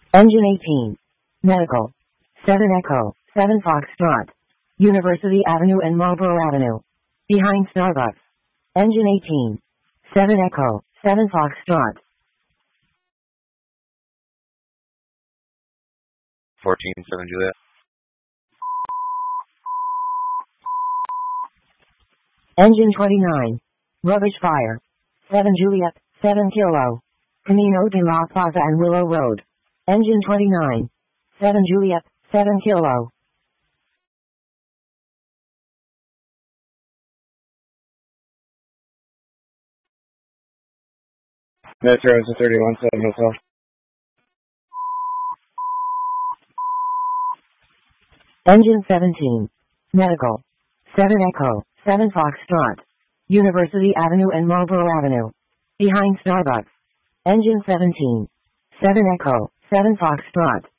Engine 18. Medical. 7 Echo, 7 Foxtrot. University Avenue and Marlboro Avenue. Behind Starbucks. Engine 18. 7 Echo, 7 Foxtrot. 14-7 Juliet. Engine 29. Rubbish fire. 7 Juliet, 7 Kilo. Camino de la Plaza and Willow Road. Engine 29. 7 Juliet, 7 Kilo. Metro is a 31-7 Hotel. Engine 17. Medical. 7 Echo, 7 Foxtrot. University Avenue and Marlboro Avenue. Behind Starbucks. Engine 17. 7 Echo, 7 Foxtrot.